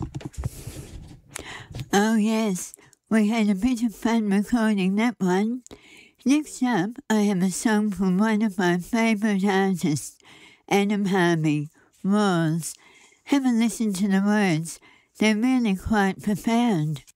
Oh yes, we had a bit of fun recording that one. Next up, I have a song from one of my favourite artists, Adam Harvey, Walls. Have a listen to the words. They're really quite profound.